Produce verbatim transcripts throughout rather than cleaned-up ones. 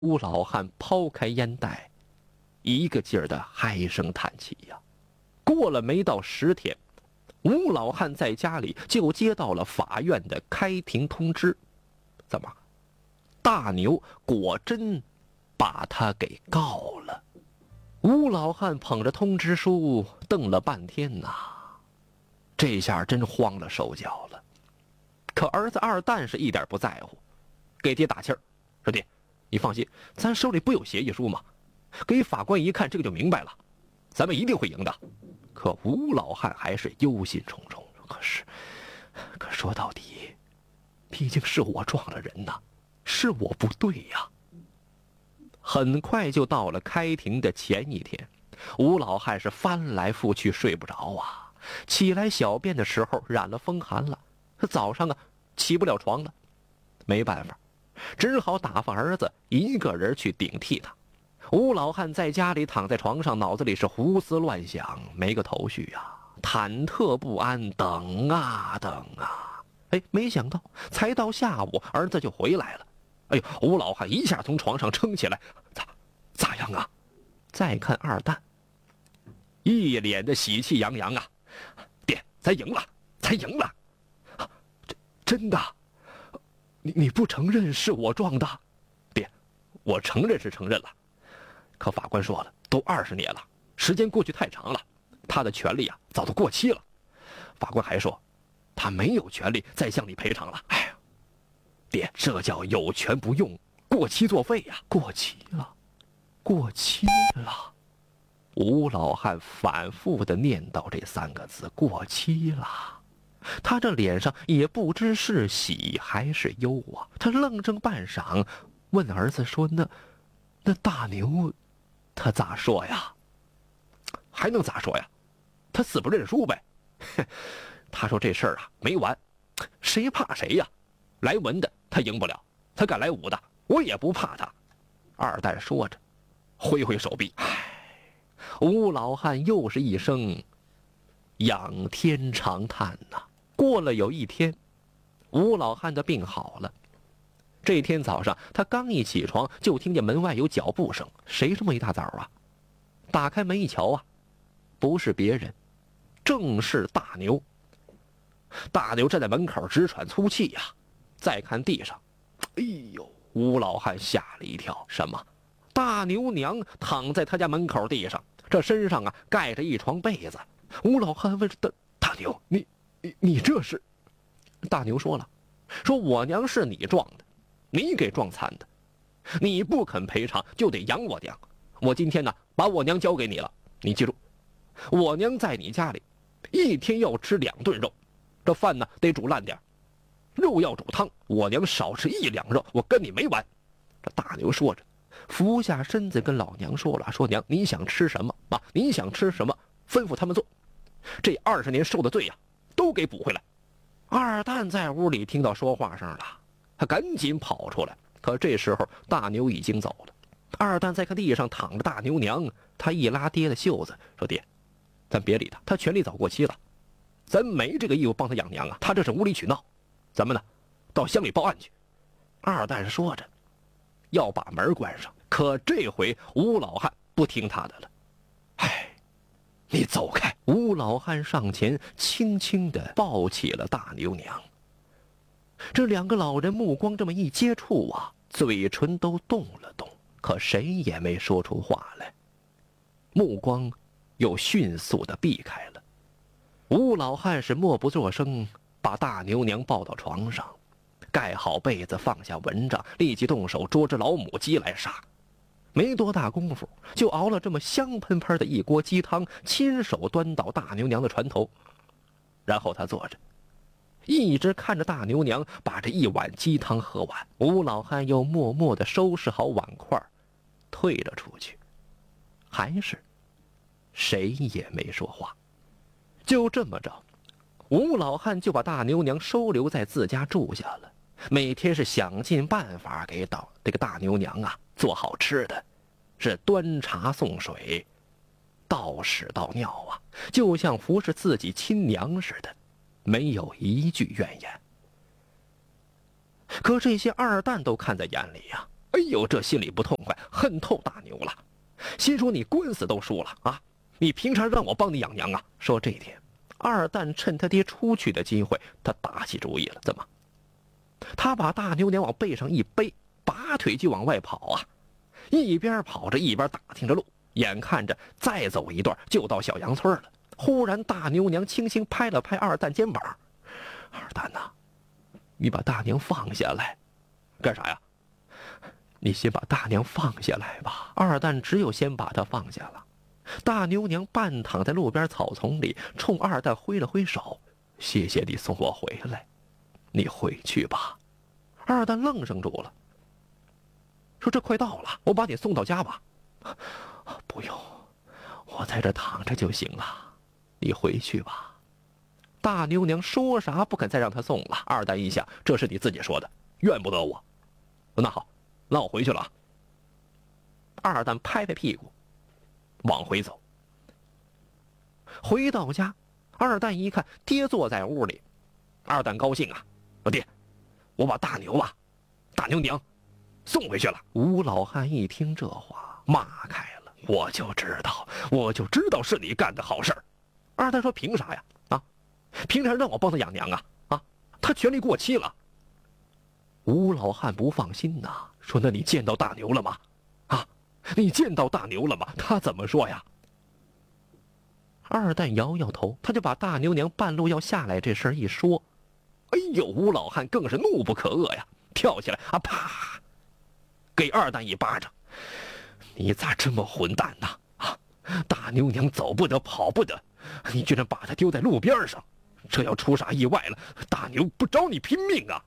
吴老汉抛开烟袋，一个劲儿的唉声叹气呀。过了没到十天，吴老汉在家里就接到了法院的开庭通知，怎么，大牛果真把他给告了。吴老汉捧着通知书瞪了半天呐，这下真慌了手脚了。可儿子二蛋是一点不在乎，给爹打气儿，说爹，你放心，咱手里不有协议书吗？给法官一看，这个就明白了，咱们一定会赢的。可吴老汉还是忧心忡忡，可是，可说到底，毕竟是我撞了人呐，是我不对呀。很快就到了开庭的前一天，吴老汉是翻来覆去睡不着啊，起来小便的时候染了风寒了，早上啊起不了床了，没办法，只好打发儿子一个人去顶替他。吴老汉在家里躺在床上，脑子里是胡思乱想，没个头绪啊，忐忑不安，等啊等啊。哎，没想到才到下午，儿子就回来了。哎呦，吴老汉一下从床上撑起来，咋咋样啊？再看二蛋，一脸的喜气洋洋啊，爹，咱赢了，咱赢了！啊，真真的？你你不承认是我撞的？爹，我承认是承认了。可法官说了，都二十年了，时间过去太长了，他的权利啊早都过期了。法官还说，他没有权利再向你赔偿了。哎呀，爹，这叫有权不用，过期作废呀！过期了，过期了。吴老汉反复地念叨这三个字，过期了。他这脸上也不知是喜还是忧啊。他愣怔半晌，问儿子说：“那，那大牛，他咋说呀？”还能咋说呀？他死不认输呗。他说这事儿啊没完，谁怕谁呀？来文的他赢不了，他敢来武的，我也不怕他。二蛋说着，挥挥手臂。唉，吴老汉又是一声仰天长叹呐。过了有一天，吴老汉的病好了。这天早上，他刚一起床，就听见门外有脚步声。谁这么一大早啊？打开门一瞧啊，不是别人，正是大牛。大牛站在门口直喘粗气呀、啊。再看地上，哎呦，吴老汉吓了一跳。什么？大牛娘躺在他家门口地上，这身上啊盖着一床被子。吴老汉问大大牛：“你你你这是？”大牛说了：“说我娘是你撞的，你给撞残的，你不肯赔偿就得养我娘。我今天呢把我娘交给你了，你记住，我娘在你家里一天要吃两顿肉，这饭呢得煮烂点，肉要煮汤，我娘少吃一两肉，我跟你没完。”这大牛说着，俯下身子跟老娘说了：“说娘，你想吃什么啊？你想吃什么，吩咐他们做。这二十年受的罪呀、啊，都给补回来。”二蛋在屋里听到说话声了，他赶紧跑出来。可这时候大牛已经走了。二蛋再看地上躺着大牛娘，他一拉爹的袖子说：“爹，咱别理他，他权利早过期了，咱没这个义务帮他养娘啊，他这是无理取闹，咱们呢到乡里报案去。”二蛋说着要把门关上，可这回吴老汉不听他的了。唉，你走开！吴老汉上前轻轻地抱起了大牛娘。这两个老人目光这么一接触啊，嘴唇都动了动，可谁也没说出话来，目光又迅速地避开了。吴老汉是默不作声，把大牛娘抱到床上，盖好被子，放下蚊帐，立即动手捉只老母鸡来杀。没多大功夫，就熬了这么香喷喷的一锅鸡汤，亲手端到大牛娘的船头。然后他坐着，一直看着大牛娘把这一碗鸡汤喝完。吴老汉又默默地收拾好碗筷，退了出去。还是谁也没说话。就这么着，吴老汉就把大牛娘收留在自家住下了，每天是想尽办法给到这个大牛娘啊做好吃的，是端茶送水，倒屎倒尿啊，就像服侍自己亲娘似的，没有一句怨言。可这些二蛋都看在眼里呀、啊， 哎呦，这心里不痛快，恨透大牛了，心说你官司都输了啊，你凭啥让我帮你养娘啊？说这天，二蛋趁他爹出去的机会，他打起主意了。怎么？他把大牛娘往背上一背，拔腿就往外跑啊！一边跑着一边打听着路，眼看着再走一段就到小杨村了。忽然，大牛娘轻轻拍了拍二蛋肩膀：“二蛋呐，你把大娘放下来。”“干啥呀？”“你先把大娘放下来吧。”二蛋只有先把她放下了。大牛娘半躺在路边草丛里，冲二蛋挥了挥手：“谢谢你送我回来，你回去吧。”二蛋愣怔住了，说：“这快到了，我把你送到家吧。”“不用，我在这躺着就行了，你回去吧。”大牛娘说啥不肯再让他送了。二蛋一想，这是你自己说的，怨不得我。那好，那我回去了。二蛋拍拍屁股往回走。回到家，二蛋一看爹坐在屋里，二蛋高兴啊：“我爹，我把大牛啊，大牛娘送回去了。”吴老汉一听这话，骂开了：“我就知道，我就知道是你干的好事儿。”二蛋说：“凭啥呀？啊，凭啥让我帮他养娘啊？啊，他权利过期了。”吴老汉不放心呐，说：“那你见到大牛了吗？啊，你见到大牛了吗？他怎么说呀？”二蛋摇摇头，他就把大牛娘半路要下来这事儿一说。哎呦，吴老汉更是怒不可遏呀，跳起来啊，啪，给二蛋一巴掌：“你咋这么混蛋呢？啊，大牛娘走不得跑不得，你居然把她丢在路边上，这要出啥意外了，大牛不找你拼命啊！”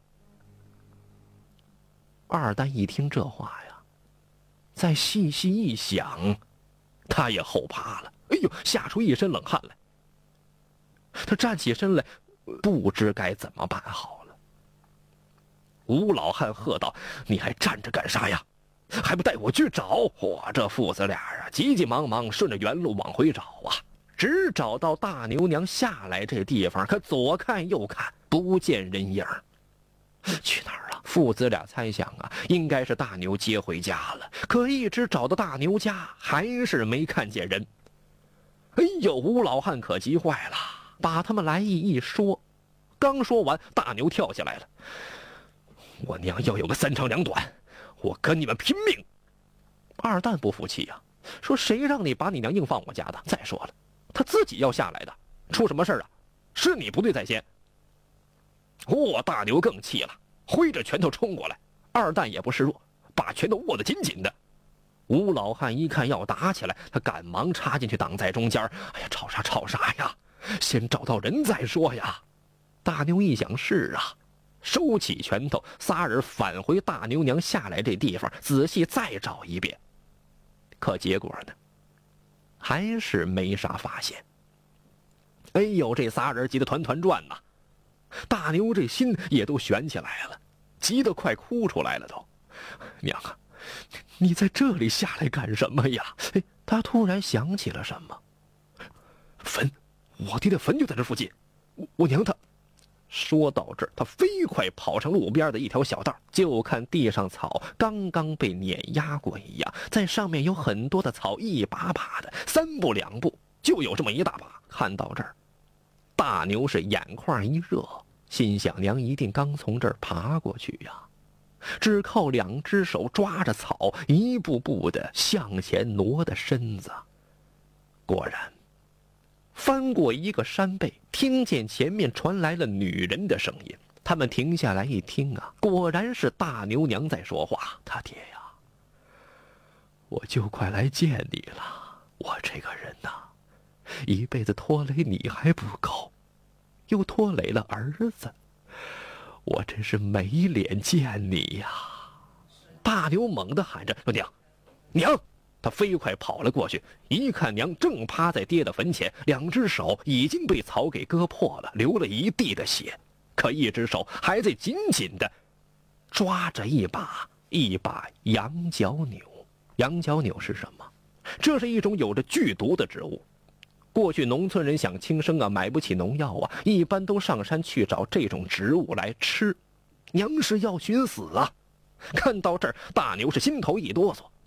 二蛋一听这话呀，再细细一想，他也后怕了，哎呦，吓出一身冷汗来。他站起身来，不知该怎么办好了。吴老汉喝道：“你还站着干啥呀？还不带我去找？”嚯，这父子俩啊，急急忙忙顺着原路往回找啊，只找到大牛娘下来这地方，可左看右看不见人影。去哪儿了？父子俩猜想啊，应该是大牛接回家了，可一直找到大牛家，还是没看见人。哎呦，吴老汉可急坏了，把他们来意一说，刚说完，大牛跳起来了：“我娘要有个三长两短，我跟你们拼命！”二蛋不服气呀、啊，说：“谁让你把你娘硬放我家的？再说了，他自己要下来的，出什么事啊？是你不对在先。”哦，大牛更气了，挥着拳头冲过来。二蛋也不示弱，把拳头握得紧紧的。吴老汉一看要打起来，他赶忙插进去挡在中间。哎呀，吵啥吵啥呀，先找到人再说呀。大牛一想，是啊，收起拳头，仨人返回大牛娘下来这地方，仔细再找一遍。可结果呢，还是没啥发现。哎呦，这仨人急得团团转呐，大牛这心也都悬起来了，急得快哭出来了都。娘啊，你在这里下来干什么呀？哎，他突然想起了什么，坟，我爹的坟就在这附近，我我娘她。说到这儿，他飞快跑上路边的一条小道，就看地上草刚刚被碾压过一样，在上面有很多的草，一把把的，三步两步就有这么一大把。看到这儿，大牛是眼眶一热，心想娘一定刚从这儿爬过去呀，只靠两只手抓着草，一步步的向前挪的身子。果然翻过一个山背，听见前面传来了女人的声音。他们停下来一听啊，果然是大牛娘在说话：“他爹呀，我就快来见你了。我这个人呐、啊，一辈子拖累你还不够，又拖累了儿子，我真是没脸见你呀！”大牛猛地喊着：“娘，娘！”他飞快跑了过去，一看娘正趴在爹的坟前，两只手已经被草给割破了，流了一地的血，可一只手还在紧紧的抓着一把一把羊角钮。羊角钮是什么？这是一种有着剧毒的植物。过去农村人想轻生啊，买不起农药啊，一般都上山去找这种植物来吃。娘是要寻死啊， 看到这儿，大牛是心头一哆嗦，